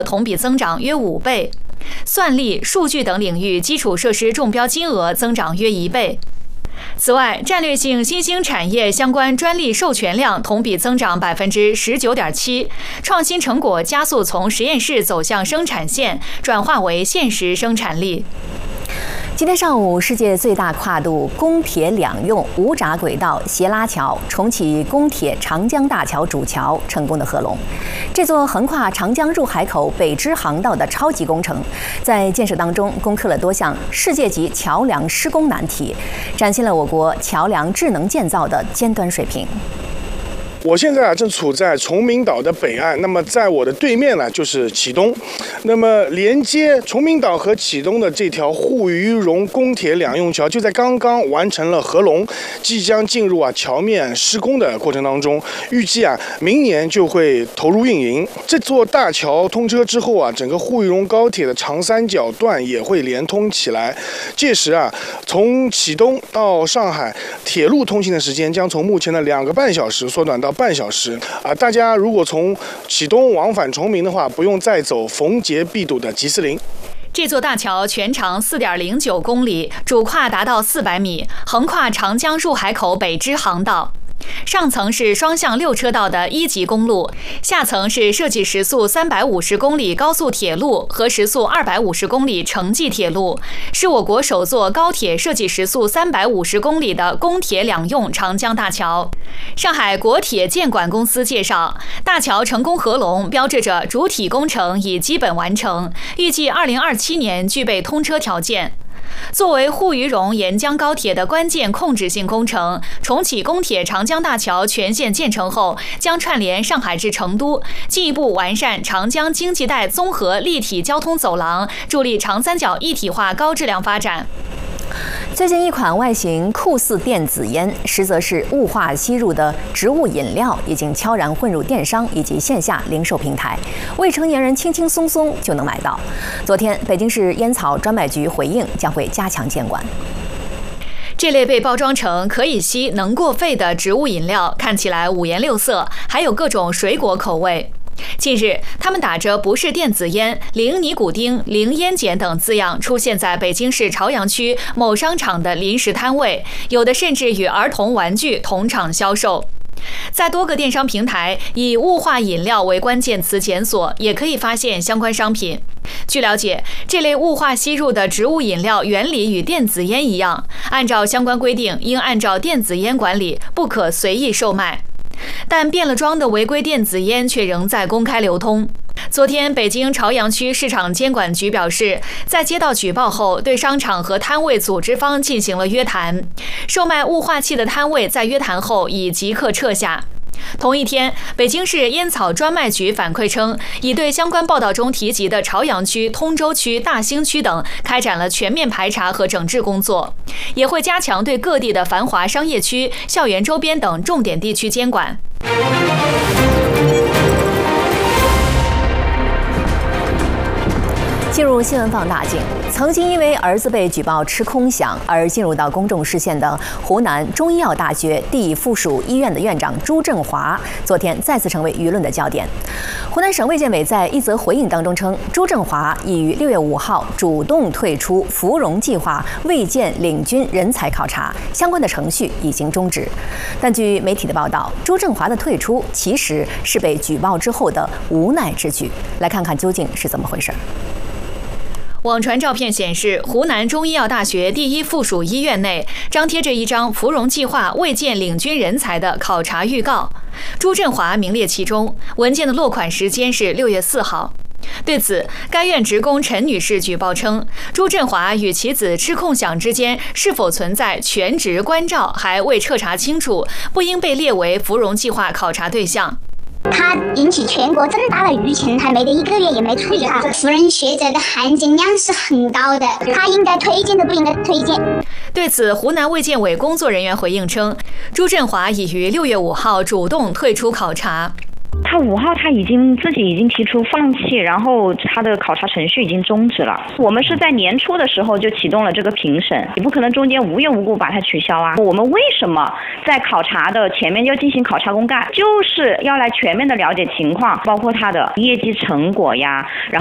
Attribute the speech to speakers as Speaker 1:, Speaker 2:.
Speaker 1: 同比增长约5倍。算力、数据等领域基础设施中标金额增长约1倍。此外，战略性新兴产业相关专利授权量同比增长19.7%，创新成果加速从实验室走向生产线，转化为现实生产力。
Speaker 2: 今天上午，世界最大跨度公铁两用无闸轨道斜拉桥重启公铁长江大桥主桥成功的合龙。这座横跨长江入海口北支航道的超级工程，在建设当中攻克了多项世界级桥梁施工难题，展现了我国桥梁智能建造的尖端水平。
Speaker 3: 我现在正处在崇明岛的北岸，那么在我的对面呢就是启东，那么连接崇明岛和启东的这条沪渝蓉公铁两用桥就在刚刚完成了合龙，即将进入桥面施工的过程当中，预计明年就会投入运营。这座大桥通车之后整个沪渝蓉高铁的长三角段也会连通起来，届时从启东到上海铁路通行的时间将从目前的2个半小时缩短到半小时大家如果从启东往返崇明的话，不用再走逢节必堵的吉斯林。
Speaker 1: 这座大桥全长4.09公里，主跨达到400米，横跨长江入海口北支航道。上层是双向6车道的1级公路，下层是设计时速350公里高速铁路和时速250公里城际铁路，是我国首座高铁设计时速350公里的公铁两用长江大桥。上海国铁建管公司介绍，大桥成功合龙，标志着主体工程已基本完成，预计2027年具备通车条件。作为沪渝蓉沿江高铁的关键控制性工程，重启公铁长江大桥全线建成后，将串联上海至成都，进一步完善长江经济带综合立体交通走廊，助力长三角一体化高质量发展。
Speaker 2: 最近一款外形酷似电子烟，实则是雾化吸入的植物饮料，已经悄然混入电商以及线下零售平台，未成年人轻轻松松就能买到。昨天，北京市烟草专卖局回应将会加强监管。
Speaker 1: 这类被包装成可以吸、能过肺的植物饮料，看起来五颜六色，还有各种水果口味。近日，他们打着不是电子烟、零尼古丁、零烟碱等字样出现在北京市朝阳区某商场的临时摊位，有的甚至与儿童玩具同场销售。在多个电商平台以雾化饮料为关键词检索，也可以发现相关商品。据了解，这类雾化吸入的植物饮料原理与电子烟一样，按照相关规定应按照电子烟管理，不可随意售卖。但变了装的违规电子烟却仍在公开流通。昨天，北京朝阳区市场监管局表示，在接到举报后，对商场和摊位组织方进行了约谈。售卖雾化器的摊位在约谈后已即刻撤下。同一天，北京市烟草专卖局反馈称，已对相关报道中提及的朝阳区、通州区、大兴区等开展了全面排查和整治工作，也会加强对各地的繁华商业区、校园周边等重点地区监管。
Speaker 2: 进入新闻放大镜，曾经因为儿子被举报吃空饷而进入到公众视线的湖南中医药大学第一附属医院的院长朱振华，昨天再次成为舆论的焦点。湖南省卫健委在一则回应当中称，朱振华已于6月5号主动退出芙蓉计划卫健领军人才考察，相关的程序已经终止。但据媒体的报道，朱振华的退出其实是被举报之后的无奈之举。来看看究竟是怎么回事。
Speaker 1: 网传照片显示，湖南中医药大学第一附属医院内张贴着一张芙蓉计划卫健领军人才的考察预告，朱振华名列其中。文件的落款时间是6月4号。对此，该院职工陈女士举报称，朱振华与其子吃空饷之间是否存在全职关照还未彻查清楚，不应被列为芙蓉计划考察对象。
Speaker 4: 他引起全国这么大的舆情，还没得1个月也没处理好。芙蓉学者的含金量是很高的，他应该推荐都不应该推荐。
Speaker 1: 对此，湖南卫健委工作人员回应称，朱振华已于6月5号主动退出考察。
Speaker 5: 他5号他自己已经提出放弃，然后他的考察程序已经终止了。我们是在年初的时候就启动了这个评审，也不可能中间无缘无故把它取消啊。我们为什么在考察的前面要进行考察公干，就是要来全面的了解情况，包括他的业绩成果呀，然后